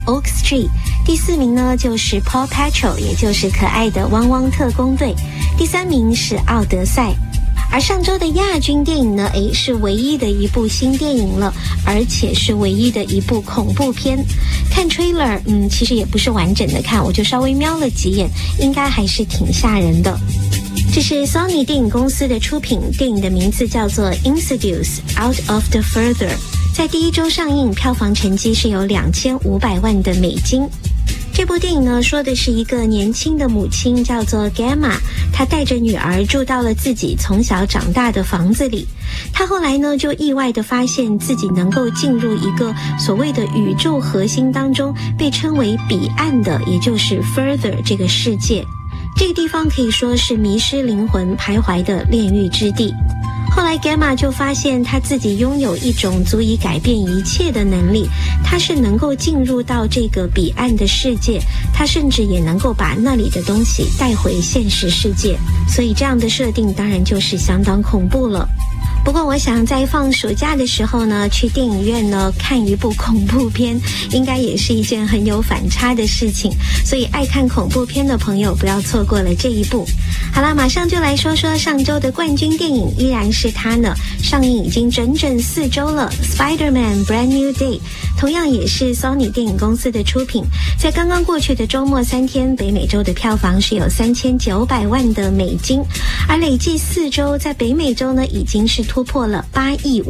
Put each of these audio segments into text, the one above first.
Oak Street， 第4名呢就是 Paw Patrol， 也就是可爱的汪汪特工队，第3名是奥德赛。而上周的亚军电影呢，是唯一的一部新电影了，而且是唯一的一部恐怖片。看 trailer， 其实也不是完整的看，我就稍微瞄了几眼，应该还是挺吓人的。这是 Sony 电影公司的出品，电影的名字叫做 Insidious Out of the Further， 在第1周上映，票房成绩是有2500万的美金。这部电影呢，说的是一个年轻的母亲叫做 Gamma， 她带着女儿住到了自己从小长大的房子里。她后来呢，就意外地发现自己能够进入一个所谓的宇宙核心当中，被称为彼岸的，也就是 Further 这个世界。这个地方可以说是迷失灵魂徘徊的炼狱之地。后来 Gamma 就发现他自己拥有一种足以改变一切的能力，他是能够进入到这个彼岸的世界，他甚至也能够把那里的东西带回现实世界，所以这样的设定当然就是相当恐怖了。不过我想在放暑假的时候呢，去电影院呢看一部恐怖片，应该也是一件很有反差的事情，所以爱看恐怖片的朋友不要错过了这一部。好了，马上就来说说上周的冠军电影，依然是它呢，上映已经整整4周了， Spider-Man Brand New Day， 同样也是 Sony 电影公司的出品，在刚刚过去的周末3天，北美洲的票房是有3900万的美金，而累计4周在北美洲呢已经是突破了8亿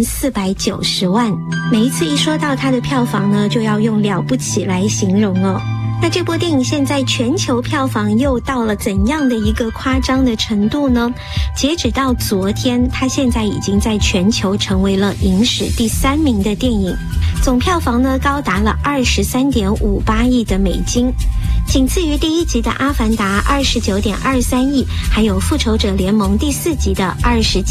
5490万。每一次一说到它的票房呢，就要用了不起来形容哦。那这部电影现在全球票房又到了怎样的一个夸张的程度呢？截止到昨天，它现在已经在全球成为了影史第3名的电影，总票房呢高达了23.58亿的美金，仅次于第1集的《阿凡达》29.23亿，还有《复仇者联盟》第4集的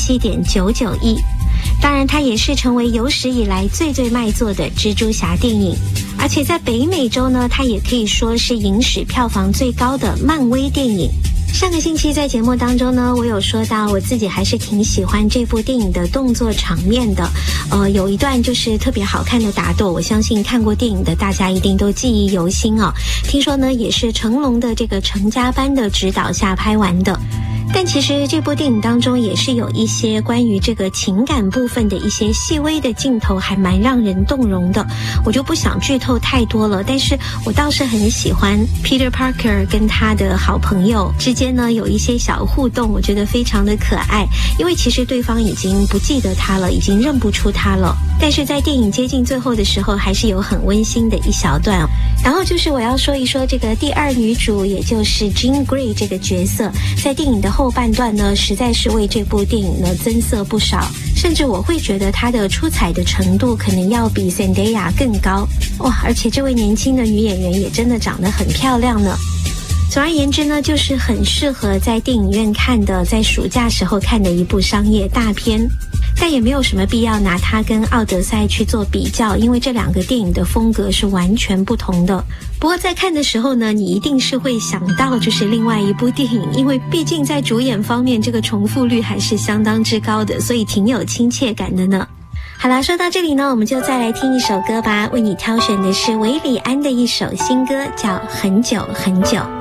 27.99亿。当然它也是成为有史以来最卖座的蜘蛛侠电影，而且在北美洲呢，它也可以说是影史票房最高的漫威电影。上个星期在节目当中呢，我有说到我自己还是挺喜欢这部电影的动作场面的，有一段就是特别好看的打斗，我相信看过电影的大家一定都记忆犹新哦。听说呢也是成龙的这个成家班的指导下拍完的。但其实这部电影当中也是有一些关于这个情感部分的一些细微的镜头，还蛮让人动容的，我就不想剧透太多了。但是我倒是很喜欢 Peter Parker 跟他的好朋友之间呢有一些小互动，我觉得非常的可爱，因为其实对方已经不记得他了，已经认不出他了，但是在电影接近最后的时候还是有很温馨的一小段。然后就是我要说一说这个第2女主，也就是 Jean Grey 这个角色，在电影的后半段呢，实在是为这部电影呢增色不少，甚至我会觉得她的出彩的程度可能要比 Zendaya 更高哇！而且这位年轻的女演员也真的长得很漂亮呢。总而言之呢，就是很适合在电影院看的，在暑假时候看的一部商业大片。但也没有什么必要拿它跟奥德赛去做比较，因为这2个电影的风格是完全不同的。不过在看的时候呢，你一定是会想到就是另外一部电影，因为毕竟在主演方面这个重复率还是相当之高的，所以挺有亲切感的呢。好啦，说到这里呢，我们就再来听一首歌吧。为你挑选的是韦礼安的一首新歌，叫《很久很久》。